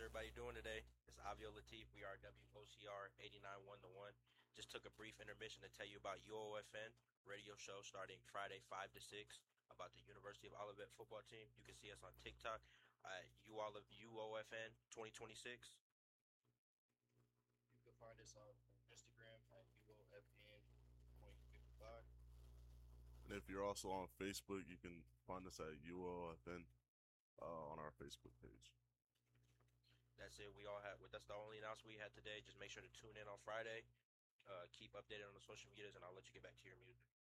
everybody doing today? It's Avio Latif. We are WOCR 89.1 to 1. Just took a brief intermission to tell you about UOFN radio show starting Friday 5 to 6 about the University of Olivet football team. You can see us on TikTok at UOFN 2026. You can find us on Instagram at UOFN.55. And if you're also on Facebook, you can find us at UOFN on our Facebook page. That's it. That's the only announcement we had today. Just make sure to tune in on Friday. Keep updated on the social medias, and I'll let you get back to your music.